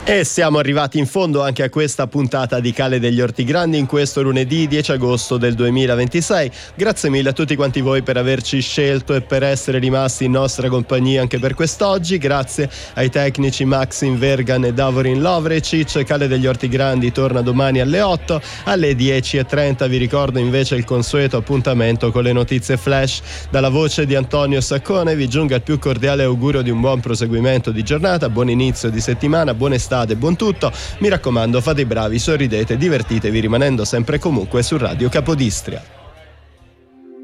E siamo arrivati in fondo anche a questa puntata di Cale degli Ortigrandi in questo lunedì 10 agosto del 2026. Grazie mille a tutti quanti voi per averci scelto e per essere rimasti in nostra compagnia anche per quest'oggi. Grazie ai tecnici Maxim Vergan e Davorin Lovrecic. Cale degli Ortigrandi torna domani alle 8. Alle 10:30 vi ricordo invece il consueto appuntamento con le notizie flash. Dalla voce di Antonio Saccone vi giunga il più cordiale augurio di un buon proseguimento di giornata, buon inizio di settimana, buon estate, buon tutto. Mi raccomando, fate i bravi, sorridete, divertitevi rimanendo sempre e comunque su Radio Capodistria.